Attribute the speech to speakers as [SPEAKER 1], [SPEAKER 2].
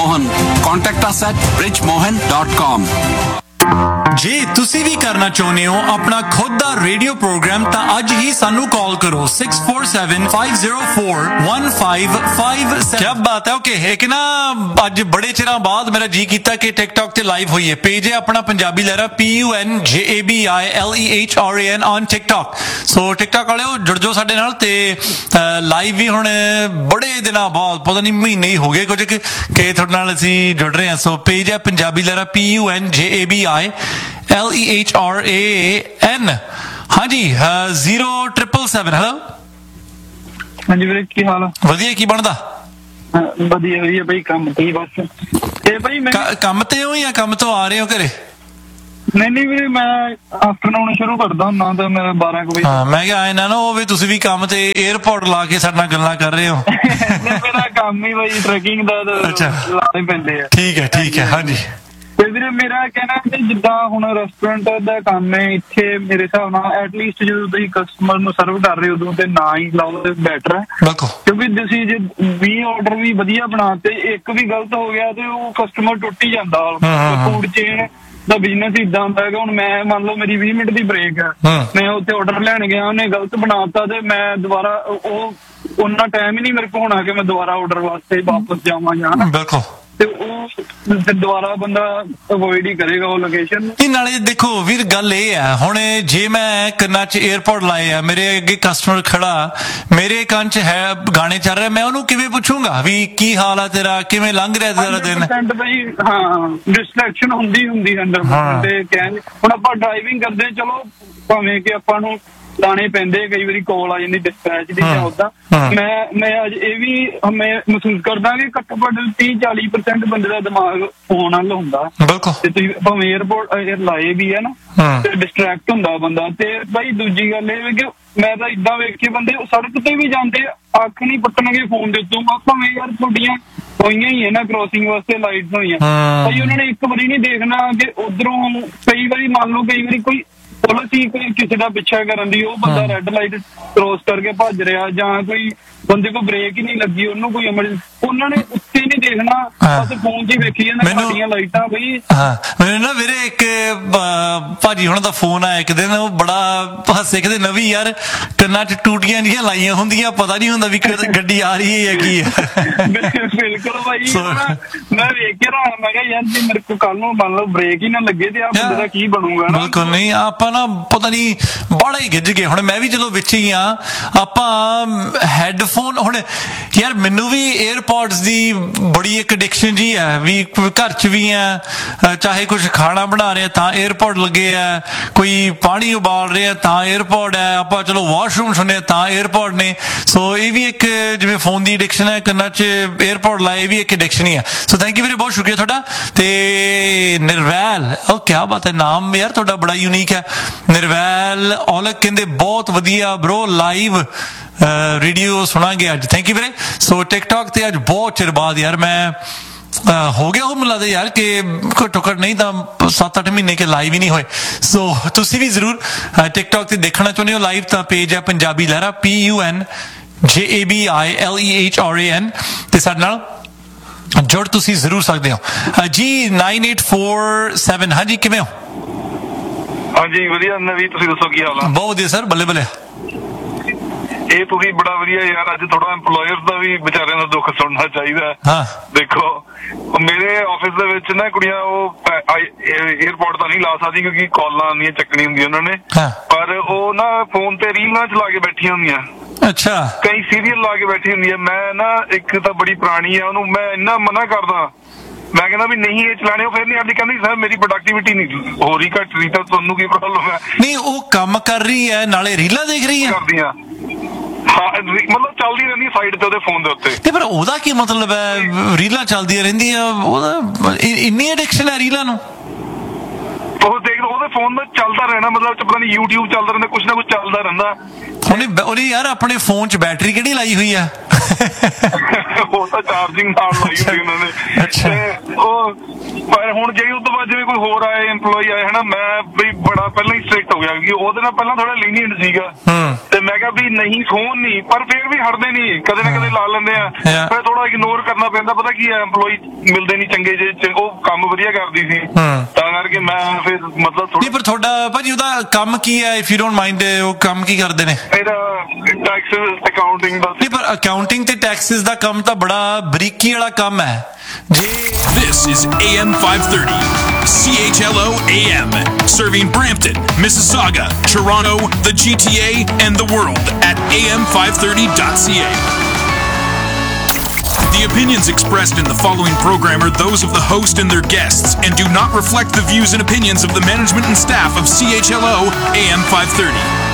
[SPEAKER 1] Mohan. Contact us at bridgemohan.com.
[SPEAKER 2] ਜੇ ਤੁਸੀਂ ਵੀ ਕਰਨਾ ਚਾਹੁੰਦੇ ਹੋ ਆਪਣਾ ਖੁਦ ਦਾ ਰੇਡੀਓ ਪ੍ਰੋਗਰਾਮ ਤਾਂ ਅੱਜ ਹੀ ਸਾਨੂੰ ਕਾਲ ਕਰੋ 6475041557। ਕੀ ਬਾਤ ਹੈ। ਓਕੇ, ਇੱਕ ਨਾ ਅੱਜ ਬੜੇ ਚਿਰਾਂ ਬਾਅਦ ਮੇਰਾ ਜੀ ਕੀਤਾ ਕਿ ਟਿਕਟੌਕ ਤੇ ਲਾਈਵ ਹੋਈਏ। ਪੇਜ ਹੈ ਆਪਣਾ ਪੰਜਾਬੀ ਲਹਿਰਾ PUNJABILEHRAN on TikTok. So TikTok ਵਾਲਿਓ ਜੁੜ ਜਾਓ ਸਾਡੇ ਨਾਲ ਤੇ ਲਾਈਵ ਵੀ ਹੁਣ ਬੜੇ ਦਿਨਾਂ ਬਾਅਦ, ਪਤਾ ਨਹੀਂ ਮਹੀਨੇ ਹੀ ਹੋ ਗਏ ਕੁਝ ਕਿ ਤੁਹਾਡੇ ਨਾਲ ਅਸੀਂ ਜੁੜ ਰਹੇ ਹਾਂ। ਸੋ ਪੇਜ ਹੈ ਪੰਜਾਬੀ ਲਹਿਰਾ PUNJABILEHRAN। ਹਾਂਜੀ 0777। ਹੈਲੋ
[SPEAKER 3] ਹਾਂਜੀ ਵੀਰੇ, ਕੀ ਹਾਲ ਆ?
[SPEAKER 2] ਵਧੀਆ, ਕੀ ਬਣਦਾ?
[SPEAKER 3] ਵਧੀਆ ਵਧੀਆ ਬਈ, ਕੰਮ ਤੇ ਬਸ। ਤੇ ਬਈ ਮੈਂ
[SPEAKER 2] ਕੰਮ ਤੇ ਹੋ ਜਾਂ ਕੰਮ ਤੋਂ ਆ ਰਹੇ ਹੋ ਘਰੇ?
[SPEAKER 3] ਨਹੀਂ ਵੀਰੇ, ਮੈਂ ਆਫਟਰਨੂਨ ਸ਼ੁਰੂ ਕਰਦਾ ਹੁੰਦਾ ਤਾਂ ਮੈਂ 12 ਵਜੇ।
[SPEAKER 2] ਹਾਂ, ਮੈਂ ਕਿਹਾ ਆਏ ਨਾ ਹੋਵੇ ਤੁਸੀਂ ਵੀ ਕੰਮ ਤੇ 에어ਪੋਰਟ ਲਾ ਕੇ ਸਾਡੇ ਨਾਲ ਗੱਲਾਂ ਕਰ ਰਹੇ ਹੋ।
[SPEAKER 3] ਮੇਰਾ ਕੰਮ ਹੀ ਬਈ ਟਰੈਕਿੰਗ ਦਾ, ਲਾਣੇ ਪੈਂਦੇ ਆ।
[SPEAKER 2] ਠੀਕ ਹੈ ਠੀਕ ਹੈ। ਹਾਂਜੀ
[SPEAKER 3] ਤੇ ਵੀਰੇ ਮੇਰਾ ਕਹਿਣਾ ਕਿ ਜਿੱਦਾਂ ਹੁਣ ਰੈਸਟੋਰੈਂਟ ਦਾ ਕੰਮ ਹੈ ਇੱਥੇ, ਮੇਰੇ ਹਿਸਾਬ ਨਾਲ ਐਟਲੀਸਟ ਜਦੋਂ ਤੁਸੀਂ ਕਸਟਮਰ ਨੂੰ ਸਰਵ ਕਰ ਰਹੇ ਹੋ ਉਦੋਂ ਤੇ ਨਾ ਹੀ ਲਾਓ ਤੇ ਬੈਟਰ ਹੈ। ਕਿਉਂਕਿ ਤੁਸੀਂ ਜੇ 20 ਆਰਡਰ ਵੀ ਵਧੀਆ ਬਣਾਤੇ, ਇੱਕ ਵੀ ਗਲਤ ਹੋ ਗਿਆ ਤੇ ਉਹ ਕਸਟਮਰ ਟੁੱਟ ਹੀ ਜਾਂਦਾ। ਫੂਡ ਚੇਨ ਦਾ ਬਿਜ਼ਨਸ ਇਦਾਂ ਹੁੰਦਾ ਹੈ ਕਿ ਹੁਣ ਮੈਂ ਮੰਨ ਲਓ ਮੇਰੀ 20 ਮਿੰਟ ਦੀ ਬ੍ਰੇਕ ਹੈ, ਮੈਂ ਉੱਥੇ ਆਰਡਰ ਲੈਣ ਗਿਆ, ਉਹਨੇ ਗਲਤ ਬਣਾਤਾ ਤੇ ਮੈਂ ਦੁਬਾਰਾ ਉਹ ਉਹਨਾਂ ਟਾਈਮ ਹੀ ਨਹੀਂ ਮੇਰੇ ਕੋਲ ਹੋਣਾ ਕਿ ਮੈਂ ਦੁਬਾਰਾ ਆਰਡਰ ਵਾਸਤੇ ਵਾਪਸ ਜਾਵਾਂ ਜਾਂ
[SPEAKER 2] ਬਿਲਕੁਲ।
[SPEAKER 3] ਤੇ ਉਹ ਦੁਬਾਰਾ ਬੰਦਾ ਅਵੋਇਡ ਹੀ ਕਰੇਗਾ ਉਹ ਲੋਕੇਸ਼ਨ।
[SPEAKER 2] ਨਾਲੇ ਦੇਖੋ ਵੀਰ, ਗੱਲ ਇਹ ਹੈ ਹੁਣ ਜੇ ਮੈਂ ਕੰਨਾਂ 'ਚ 에어ਪੋਰਟ ਲਾਏ ਆ, ਮੇਰੇ ਅੱਗੇ ਕਸਟਮਰ ਖੜਾ, ਮੇਰੇ ਕੰਨ 'ਚ ਹੈ ਗਾਣੇ ਚੱਲ ਰਹੇ, ਮੈਂ ਉਹਨੂੰ ਕਿਵੇਂ ਪੁੱਛੂੰਗਾ ਵੀ ਕੀ ਹਾਲ ਆ ਤੇਰਾ, ਕਿਵੇਂ ਲੰਘ ਰਿਹਾ ਤੇਰਾ ਦਿਨ?
[SPEAKER 3] ਬਈ ਹਾਂ, ਡਿਸਟਰੈਕਸ਼ਨ ਹੁੰਦੀ 100%। ਤੇ ਕਹਿੰਦੇ ਹੁਣ ਆਪਾਂ ਡਰਾਈਵਿੰਗ ਕਰਦੇ, ਚਲੋ ਭਾਵੇਂ ਕਿ ਆਪਾਂ ਨੂੰ ਲਾਣੇ ਪੈਂਦੇ, ਕਈ ਵਾਰੀ ਕਾਲ ਆ ਜਾਂਦੀ ਡਿਸਪੈਚ ਦੀ ਜਾਂ ਉਦਾਂ। ਮੈਂ ਅੱਜ ਇਹ ਵੀ ਮੈਂ ਮਹਿਸੂਸ ਕਰਦਾ ਕਿ ਘੱਟੋ ਘੱਟ 30-40% ਬੰਦੇ ਦਾ ਦਿਮਾਗ ਫੋਨ ਵੱਲ ਹੁੰਦਾ। ਤੇ ਤੁਸੀਂ ਭਾਵੇਂ 에어ਪੋਰਟ ਲਾਏ ਵੀ ਹੈ ਨਾ, ਤੇ ਡਿਸਟਰੈਕਟ ਹੁੰਦਾ ਬੰਦਾ। ਤੇ ਬਾਈ ਦੂਜੀ ਗੱਲ ਇਹ ਵੀ ਕਿ ਮੈਂ ਤਾਂ ਏਦਾਂ ਵੇਖੇ ਬੰਦੇ ਸੜਕ ਤੇ ਵੀ ਜਾਂਦੇ, ਅੱਖ ਨਹੀਂ ਪੱਟਣਗੇ ਫੋਨ ਦੇ ਉੱਤੋਂ। ਭਾਵੇਂ ਯਾਰ ਤੁਹਾਡੀਆਂ ਹੋਈਆਂ ਹੀ ਹੈ ਨਾ ਕ੍ਰੋਸਿੰਗ ਵਾਸਤੇ ਲਾਈਟਸ ਹੋਈਆਂ, ਭਾਈ ਉਹਨਾਂ ਨੇ ਇੱਕ ਵਾਰੀ ਨਹੀਂ ਦੇਖਣਾ ਕਿ ਉਧਰੋਂ। ਕਈ ਵਾਰੀ ਮੰਨ ਲਓ ਕਈ ਵਾਰੀ ਕੋਈ ਪੁਲਿਸ ਹੀ ਕਿਸੇ ਦਾ ਪਿੱਛਾ ਕਰਨ ਦੀ, ਉਹ ਬੰਦਾ ਰੈੱਡ ਲਾਈਟ ਕ੍ਰੋਸ ਕਰਕੇ ਭੱਜ ਰਿਹਾ, ਜਾਂ ਕੋਈ ਬੰਦੇ ਕੋਲ ਬ੍ਰੇਕ ਹੀ ਨਹੀਂ ਲੱਗੀ, ਉਹਨੂੰ ਕੋਈ ਐਮਰਜੈਂਸੀ, ਉਹਨਾਂ ਨੇ ਉੱਤੇ ਨਹੀਂ ਦੇਖਣਾ, ਬਸ ਫੋਨ 'ਚ ਹੀ ਵੇਖੀ ਜਾਂਦਾ ਸਾਡੀਆਂ ਲਾਈਟਾਂ। ਬਈ
[SPEAKER 2] ਮੈਨੂੰ ਨਾ ਵੀਰੇ ਇੱਕ ਭਾਜੀ ਹੁਣ ਦਾ ਫੋਨ ਆਇਆ ਇੱਕ ਦਿਨ, ਉਹ ਬੜਾ ਹਾਸੇ ਕਹਿੰਦੇ ਨਵੀਂ ਯਾਰ ਕੰਨਾਂ 'ਚ ਟੂਟੀਆਂ ਜਿਹੀਆਂ ਲਾਈਆਂ ਹੁੰਦੀਆਂ, ਪਤਾ ਨਹੀਂ ਹੁੰਦਾ ਵੀ ਗੱਡੀ ਆ ਰਹੀ ਹੈ ਕੀ ਹੈ।
[SPEAKER 3] ਬਿਲਕੁਲ ਭਾਈ, ਮੈਂ ਵੇਖ ਕੇ ਰਹਾ, ਮੈਂ ਕਿਹਾ ਯਾਰ ਜੇ ਮੇਰੇ ਕੋਲ ਕੱਲ ਨੂੰ ਮੰਨ ਲਓ ਬ੍ਰੇਕ ਹੀ ਨਾ ਲੱਗੇ ਤੇ ਆ ਬੰਦੇ ਦਾ ਕੀ ਬਣੂਗਾ।
[SPEAKER 2] ਬਿਲਕੁਲ ਨਹੀਂ, ਆਪਾਂ ਨਾ ਪਤਾ ਨਹੀਂ ਬੜਾ ਹੀ ਗਿੱਜ ਗਏ। ਹੁਣ ਮੈਂ ਵੀ ਚਲੋ ਵਿੱਚ ਹੀ ਆ, ਆਪਾਂ ਹੈਡਫੋਨ ਹੁਣ ਯਾਰ ਮੈਨੂੰ ਵੀ 에어ਪੋਰਟਸ ਦੀ ਬੜੀ ਇੱਕ ਐਡਿਕਸ਼ਨ ਜੀ ਹੈ ਵੀ ਘਰ 'ਚ ਵੀ ਹੈ, ਚਾਹੇ ਕੁਝ ਖਾਣਾ ਬਣਾ ਰਹੇ ਤਾਂ 에어ਪੋਰਟ ਲੱਗੇ ਆ, ਕੋਈ ਪਾਣੀ ਉਬਾਲ ਰਿਹਾ ਤਾਂ 에어ਪੋਰਟ ਹੈ, ਆਪਾਂ ਚਲੋ ਵਾਸ਼ਰੂਮ ਸੁਣਿਆ ਤਾਂ 에어ਪੋਰਟ ਨੇ। ਸੋ ਇਹ ਵੀ ਇੱਕ ਜਿਵੇਂ ਫੋਨ ਦੀ ਐਡਿਕਸ਼ਨ ਹੈ, ਕੰਨਾਂ 'ਚ 에어ਪੋਰਟ ਲਾਏ ਵੀ ਇੱਕ ਐਡਿਕਸ਼ਨ ਹੀ ਹੈ। ਸੋ ਥੈਂਕ ਯੂ ਵੀਰੇ, ਬਹੁਤ ਸ਼ੁਕਰੀਆ ਤੁਹਾਡਾ। ਤੇ ਨਿਰਵੈਲ, ਉਹ ਕਿਆ ਬਾਤ ਹੈ, ਨਾਮ ਯਾਰ ਤੁਹਾਡਾ ਬੜਾ ਯੂਨੀਕ ਹੈ, ਨਿਰਵੈਲ ਔਲਖ, ਕਹਿੰਦੇ ਬਹੁਤ ਵਧੀਆ ਬਰੋ, ਲਾਈਵ ਰੇਡੀਓ ਸੁਣਾਂਗੇ ਅੱਜ। ਥੈਂਕ ਯੂ ਵੀਰੇ। ਸੋ ਟਿਕਟੌਕ ਤੇ ਅੱਜ ਬਹੁਤ ਚਿਰ ਬਾਅਦ ਯਾਰ ਮੈਂ ਹੋ ਗਿਆ ਉਹ ਮੈਨੂੰ ਲੱਗਦਾ ਯਾਰ ਕਿ ਘੱਟੋ ਘੱਟ ਨਹੀਂ ਤਾਂ 7-8 ਮਹੀਨੇ ਕੇ ਲਾਈਵ ਹੀ ਨਹੀਂ ਹੋਏ। ਸੋ ਤੁਸੀਂ ਵੀ ਜ਼ਰੂਰ ਟਿਕਟੌਕ ਤੇ ਦੇਖਣਾ ਚਾਹੁੰਦੇ ਹੋ ਲਾਈਵ ਤਾਂ ਪੇਜ ਹੈ ਪੰਜਾਬੀ ਲਹਿਰਾ PUNJABILEHRAN ਤੇ ਸਾਡੇ ਨਾਲ ਜੁੜ ਤੁਸੀਂ ਜ਼ਰੂਰ ਸਕਦੇ ਹੋ ਜੀ। 9847। ਹਾਂਜੀ ਕਿਵੇਂ ਹੋ?
[SPEAKER 4] ਹਾਂਜੀ ਵਧੀਆ ਨਵੀਂ, ਤੁਸੀਂ ਦੱਸੋ ਕੀ ਹਾਲ ਆ?
[SPEAKER 2] ਬਹੁਤ ਵਧੀਆ ਸਰ, ਬੱਲੇ ਬੱਲੇ।
[SPEAKER 4] ਇਹ ਤੁਸੀਂ ਬੜਾ ਵਧੀਆ ਯਾਰ, ਅੱਜ ਥੋੜਾ EMPLOYERS ਦਾ ਵੀ ਵਿਚਾਰਿਆਂ ਦਾ ਦੁੱਖ ਸੁਣਨਾ ਚਾਹੀਦਾ। ਦੇਖੋ ਮੇਰੇ ਆਫਿਸ ਦੇ ਵਿੱਚ ਨਾ ਕੁੜੀਆਂ ਉਹ 에어ਪੋਰਟ ਤਾਂ ਨਹੀਂ ਲਾ ਸਕਦੀ ਕਿਉਂਕਿ ਕਾਲਾਂ ਆਉਂਦੀਆਂ ਚੱਕਣੀ ਹੁੰਦੀ ਉਹਨਾਂ ਨੇ, ਪਰ ਉਹ ਨਾ ਫੋਨ ਤੇ ਰੀਲਾਂ ਚਲਾ ਕੇ ਬੈਠੀਆਂ ਹੁੰਦੀਆਂ।
[SPEAKER 2] ਅੱਛਾ,
[SPEAKER 4] ਕਈ ਸੀਰੀਅਲ ਲਾ ਕੇ ਬੈਠੀ ਹੁੰਦੀ ਹੈ। ਮੈਂ ਨਾ ਇੱਕ ਤਾਂ ਬੜੀ ਪੁਰਾਣੀ ਆ, ਉਹਨੂੰ ਮੈਂ ਇੰਨਾ ਮਨਾ ਕਰਦਾ, ਮੈਂ ਕਹਿੰਦਾ ਵੀ ਨਹੀਂ ਇਹ ਚਲਾਣੇ, ਉਹ ਫਿਰ ਨਹੀਂ ਆਉਂਦੀ, ਕਹਿੰਦੀ ਸਰ ਮੇਰੀ ਪ੍ਰੋਡਕਟੀਵਿਟੀ ਨਹੀਂ ਹੋ ਰਹੀ, ਘੱਟ ਰਹੀ, ਤਾਂ ਤੁਹਾਨੂੰ ਕੀ ਪ੍ਰੋਬਲਮ ਹੈ? ਨਹੀਂ
[SPEAKER 2] ਉਹ ਕੰਮ ਕਰ ਰਹੀ ਹੈ ਨਾਲੇ ਰੀਲਾਂ ਦੇਖ ਰਹੀ ਹੈ,
[SPEAKER 4] ਕਰਦੀਆਂ ਮਤਲਬ ਚੱਲਦੀ ਰਹਿੰਦੀ ਸਾਈਡ ਤੇ ਉਹਦੇ ਫੋਨ ਦੇ ਉੱਤੇ।
[SPEAKER 2] ਤੇ ਪਰ ਉਹਦਾ ਕੀ ਮਤਲਬ ਹੈ? ਰੀਲਾਂ ਚੱਲਦੀਆਂ ਰਹਿੰਦੀਆਂ, ਉਹਦਾ ਇੰਨੀ ਐਡਿਕਸ਼ਨ ਹੈ ਰੀਲਾਂ ਨੂੰ?
[SPEAKER 4] ਉਹ ਦੇਖ ਲਓ ਉਹਦੇ ਫੋਨ ਦਾ ਚੱਲਦਾ ਰਹਿਣਾ, ਮਤਲਬ ਪਤਾ ਨਹੀਂ YouTube ਚੱਲਦਾ ਰਹਿੰਦਾ, ਕੁਛ ਨਾ ਕੁਛ ਚੱਲਦਾ ਰਹਿੰਦਾ।
[SPEAKER 2] ਉਹਨੇ ਯਾਰ ਆਪਣੇ ਫੋਨ 'ਚ ਬੈਟਰੀ ਕਿਹੜੀ ਲਾਈ ਹੋਈ ਆ?
[SPEAKER 4] ਉਹ ਤਾਂ ਚਾਰਜਿੰਗ ਨਾਲ ਲਾਈ ਹੋਈ ਉਹਨਾਂ ਨੇ। ਉਹ ਪਰ ਹੁਣ ਜਿਹੜੀ ਉਸ ਤੋਂ ਬਾਅਦ ਜਿਵੇਂ ਕੋਈ ਹੋਰ ਆਏ EMPLOYEE ਆਏ ਹਨਾ, ਮੈਂ ਵੀ ਬੜਾ ਪਹਿਲਾਂ ਹੀ ਸਟ੍ਰਿਕਟ ਹੋ ਗਿਆ ਕਿ ਉਹਦੇ ਨਾਲ ਪਹਿਲਾਂ ਥੋੜਾ ਲੀਨੀਅੰਟ ਸੀਗਾ ਤੇ ਮੈਂ ਕਿਹਾ ਵੀ ਨਹੀਂ ਫੋਨ ਨਹੀਂ, ਪਰ ਫਿਰ ਵੀ ਹਟਦੇ ਨਹੀਂ, ਕਦੇ ਨਾ ਕਦੇ ਲਾ ਲੈਂਦੇ ਆ, ਫਿਰ ਥੋੜਾ ਇਗਨੋਰ ਕਰਨਾ ਪੈਂਦਾ। ਪਤਾ ਕੀ ਹੈ, EMPLOYEE ਮਿਲਦੇ ਨਹੀਂ ਚੰਗੇ, ਜੇ ਉਹ ਕੰਮ ਵਧੀਆ ਕਰਦੀ ਸੀ ਤਾਂ ਕਰਕੇ ਮੈਂ ਫਿਰ ਮਤਲਬ
[SPEAKER 2] ਨਹੀਂ। ਪਰ ਤੁਹਾਡਾ ਭਾਜੀ ਉਹਦਾ ਕੰਮ ਕੀ ਹੈ, ਇਫ ਯੂ ਡੋਨਟ ਮਾਈਂਡ, ਉਹ ਕੰਮ ਕੀ ਕਰਦੇ ਨੇ?
[SPEAKER 4] ਮੇਰਾ ਟੈਕਸਿਸ ਅਕਾਊਂਟਿੰਗ ਦਾ।
[SPEAKER 2] ਨਹੀਂ, ਪਰ ਅਕਾਊਂਟਿੰਗ ਤੇ ਟੈਕਸਿਸ ਦਾ ਕੰਮ ਤਾਂ ਬੜਾ ਬਰੀਕੀ ਵਾਲਾ ਕੰਮ ਹੈ ਜੀ।
[SPEAKER 5] This is AM 530, CHLO AM, serving Brampton, Mississauga, Toronto, the GTA, and the world at am530.ca. The opinions expressed in the following program are those of the host and their guests and do not reflect the views and opinions of the management and staff of CHLO AM 530.